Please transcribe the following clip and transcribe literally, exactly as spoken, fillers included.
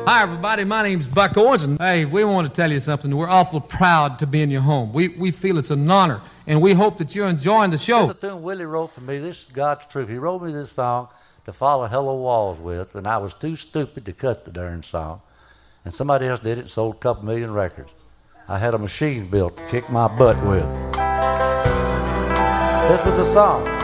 Hi, everybody. My name's Buck Owens, and hey, we want to tell you something. We're awful proud to be in your home. We we feel it's an honor, and we hope that you're enjoying the show. This is a tune Willie wrote for me. This is God's truth. He wrote me this song to follow Hello Walls with, and I was too stupid to cut the darn song. And somebody else did it and sold a couple million records. I had a machine built to kick my butt with. This is the song.